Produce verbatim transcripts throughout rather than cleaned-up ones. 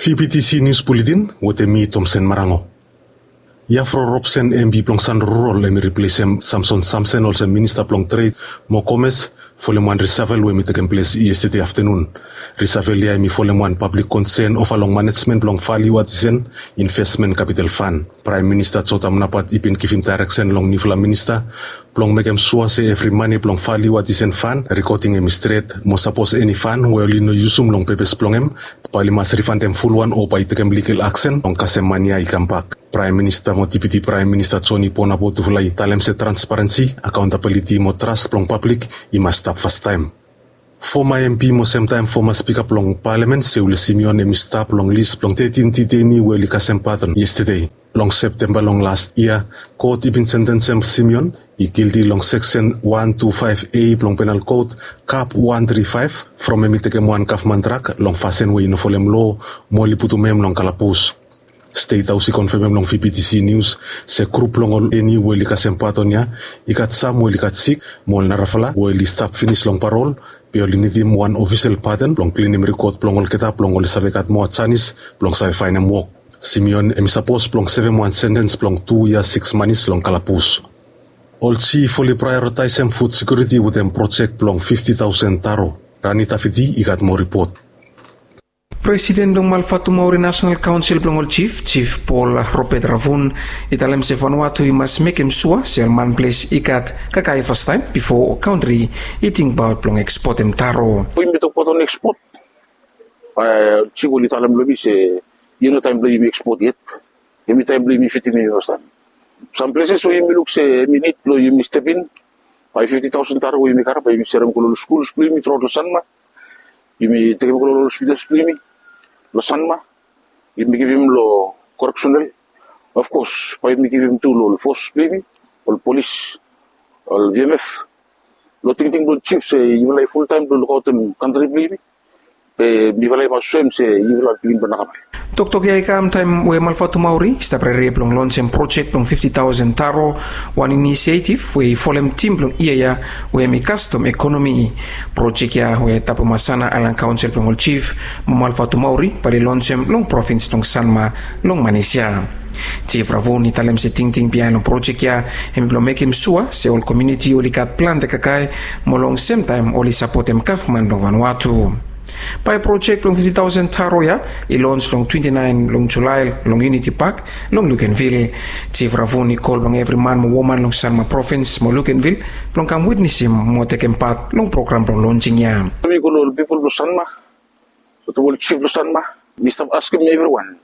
V P T C News Bulletin, Wotemi Thompson Marango. Yafro Robson M P plong San Rural emi replace Samson Samson also Minister plong Trade Mo Gomez folemuan resavel we taken place yesterday afternoon. Resavel ya emi folemuan public concern of along management plong value watisen investment capital fund. Prime Minister Chota Mnapat ipin kifim direction long nifla minister plong megem suase every money plong value watisen fund recording emi straight mo suppose any fund we only no yusum long pepes plongem pali mas refund em full one o pa itekem legal action long kasemania ikampak. Prime Minister mo Deputy Prime Minister Tony Pona botu fulai talem se transparency, accountability mo trust plong public i must stop first time. Former M P mo same time former Speaker plong Parliament Seule Simeon emi stop long list plong thirteen titeni weli kasem pattern yesterday. Long September long last year, court ibin sentence Simeon i guilty long section one twenty-five A plong penal code cap one thirty-five from emi tekem one kaf mantrak long fasen we no folem law mo liputumem long kalapus. State House confirm long V P T C News se group long eni weli kasempatonya ikat sam weli katsik mol narafala weli stop finish long parole piolinitim one official pattern long cleanim record plongol kita plongol savekat mo chanis plong sa fine walk Simeon emi suppose plong seven one sentence plong two years six months long kalapus. All chief fully prioritize em food security with them project plong fifty thousand taro. Ranita Fiti ikat mo report. President ng Malfatu Maori National Council Plongol Chief, Chief Paul Ropet Ravun, italam se Vanuatu i mas mekem sua se man place ikat kakai first time before country eating about plong export em taro. Pwede ito po itong export. Uh, Chief ulit alam labi se yun na time blame export yet. Yun time blame fifty million time. Some places so yung miluk se minute lo yung step in. By fifty thousand taro yung mikara pa yung seram ko lolo schools plimi trotlo sanma. Yung tegem ko lolo hospitals plimi. Lo sanma, you may give him lo correctional, of course, why may give him to lo force baby, or police, or V M F. Lo ting ting lo chief say you will full time to look out in country baby. Pe bivalay maswem say you will pin ba nakamay. Tok-tok yay kam time we Malfatu Maori sta prere plong launch em project plong fifty thousand taro one initiative we folem team plong iya we mi custom economy project ya we tapo masana alang council plong chief Malfatu Maori pali launch em long province plong Sanma long Malaysia. Chief Ravon italem se ting ting piano project ya em plong mekim sua se all community ulikat plan de kakai molong same time oli support em kafman plong Vanuatu. Pai project long fifty thousand taro ya, i launch long twenty-nine long July long Unity Park long Luganville. Chief Ravoni call long every man mo woman long Sanma province mo Luganville long kam witness him mo taken part long program long launching ya. We go to people lo Sanma, so to will chief lo Sanma, we stop asking everyone.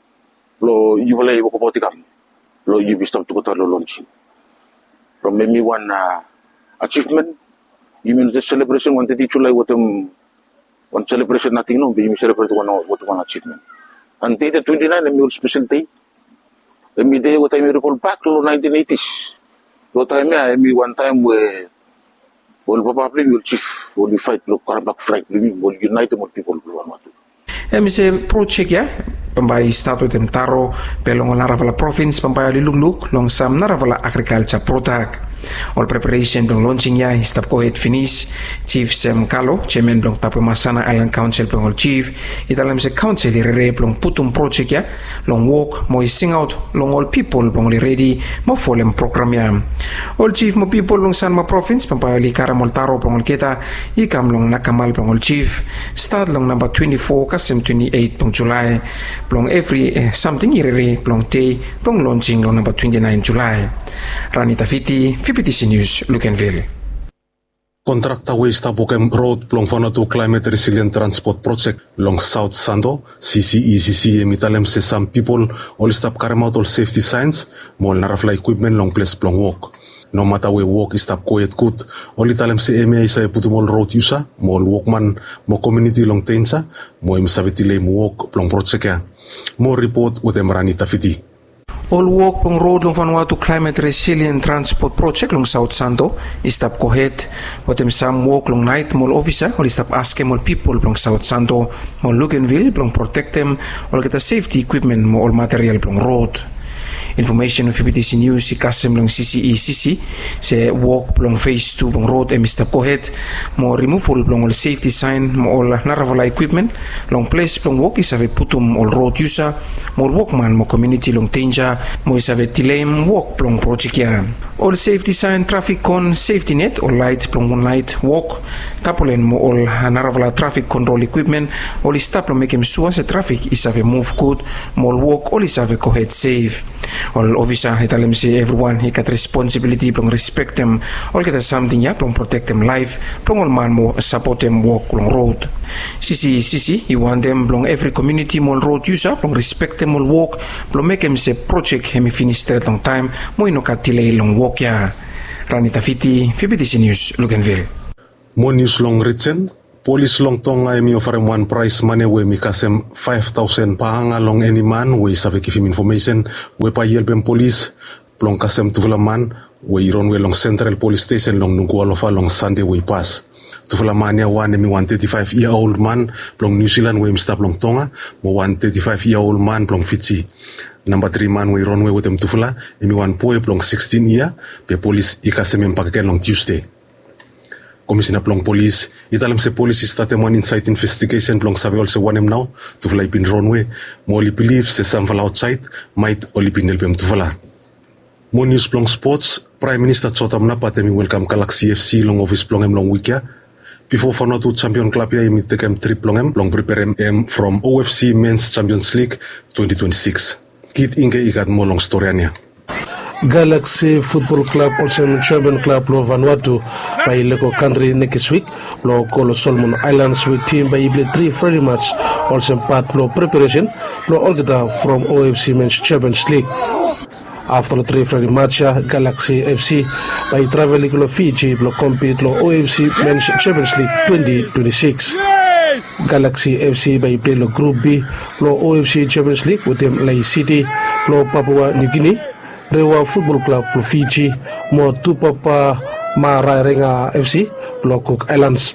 Lo you will able to come. Lo you be stop to go to lo launching. From maybe one uh, achievement, you mean the celebration one thirty July what um one celebration nothing no, we celebrate one what one achievement. And day the twenty-nine, a meal special day. A me day what I may recall back to nineteen eighties. What time I me one time where all probably will chief will be fight look back fight will unite more people will M C project ya pambai statu tem taro pelong naravala province pambai luluk long sam naravala agriculture product. All preparation dong launching ya stop ko het finish Chief Sam Kalo chairman dong tapo masana Island Council dong chief italam se council re plong putum project ya long walk mo sing out long all people dong ready mo folem program ya all chief mo people long Sanma province pampali karamol taro dong kita ikam long nakamal dong chief start long number twenty-four kasem twenty-eight dong July plong every eh, something ire plong day plong launching long number twenty-nine July. Ranita Fiti V P T C News, Luganville. Kontrakta waste tabukem road plong Vanuatu Climate Resilient Transport Project long South Sando, C C E C C emitalem se some people all stop karem out all safety signs, mol narafla equipment long place plong walk. No matter we walk stop quiet good, all italem se M A sa putumol road user, mol walkman mo community long tensa, mo em savitile mo walk plong project ya. Mo report with em Ranita Fiti. All walk pong road long Vanuatu Climate Resilient Transport Project long South Sando istap kohet watem sam walk long night mall officer or istap ask mall people long South Sando mall Luganville long protect them all get a safety equipment mo all material long road. Information of V B T C News si kasem long C C E C C se walk long phase two long road e Mister Kohet mo removal long all safety sign mo all naravala equipment long place long walk isave putum all road user mo walkman mo community long danger mo isave tilem walk long project ya all safety sign traffic con safety net all light long moonlight walk tapolen mo all naravala traffic control equipment all stop long make him sure se traffic isave move good mo walk all isave Kohet safe all officer italem say everyone he got responsibility long respect them all get something ya long protect them life long all man mo support them walk long road C C C C you want them long every community mo road user long respect them all walk long make them say project hemi finish straight long time mo ino ka delay long walk ya Ranita Fiti V B T C News Luganville mo news long written police long tonga emi offer one price money we mi kasem five thousand pahanga long any man we save give him information we pa yelbem police plong kasem tuvula man we iron we long central police station long nungualofa long Sunday we pass tuvula man ya one emi one thirty-five year old man plong New Zealand we stop long tonga mo one thirty-five year old man plong Fiji number three man we iron we with them tuvula emi one poe plong sixteen year pe police ikasem empake long Tuesday Commissioner plong police italam se police started one inside investigation plong sabe also one em now to fly pin runway moli believe se samval outside might only pin helpem to fly mo news plong sports Prime Minister Chotam Napat emi welcome Galaxy F C long office plong em long weekya before Vanuatu champion club ya emi take em trip plong em long prepare em from O F C Men's Champions League twenty twenty-six kit inge ikat mo long story ania Galaxy Football Club also champion club lo Vanuatu by local country next week lo Kolo Solomon Islands with team by play three friendly match also part lo preparation lo all get from O F C Men's Champions League. After the three friendly match Galaxy F C by traveling lo Fiji lo compete lo O F C Men's Champions League twenty twenty-six. Galaxy F C by play lo Group B lo O F C Champions League with them Lai City lo Papua New Guinea Rewa Football Club lo Fiji mo Tupapa Mararenga F C lo Cook Islands.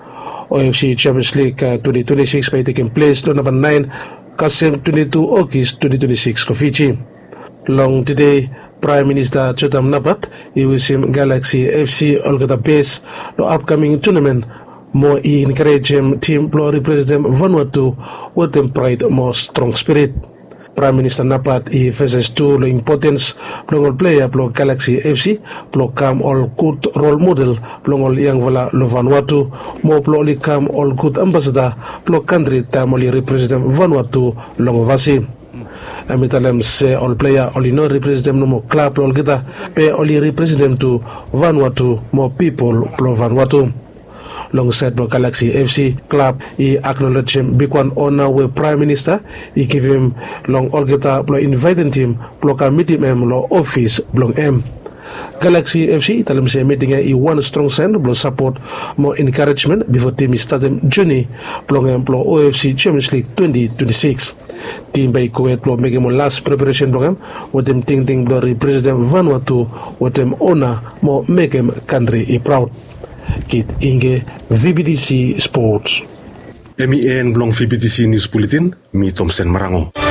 O F C Champions League uh, twenty twenty-six by taking place lo number nine Kasem twenty-two August twenty twenty-six lo Fiji. Long today Prime Minister Chotam Napat he will see Galaxy F C all get the base lo upcoming tournament mo he encourage him team lo represent Vanuatu with them pride more strong spirit. Prime Minister Napat he faces to the importance plong player plong Galaxy F C plong come all good role model plong all yang vala lo Vanuatu mo plong come all good ambassador plong country tamoli represent Vanuatu long vasi amitalem se all player all no represent no mo club all kita pe all represent to Vanuatu mo people plong Vanuatu. Alongside the Galaxy F C club, he acknowledged him big one honor with Prime Minister. He gave him long all geta blo invited him blo ka meet him lo office blong M. Galaxy F C talam say meeting he one strong send blo support more encouragement before team start them journey blong M blo O F C Champions League twenty twenty-six. Team by Kuwait blo make him last preparation program with them ting ting blo represent Vanuatu with them honor more make him country he proud. Kit Inge V B T C Sports. M E N Blong V B T C News Bulletin, mi Thompson Marango.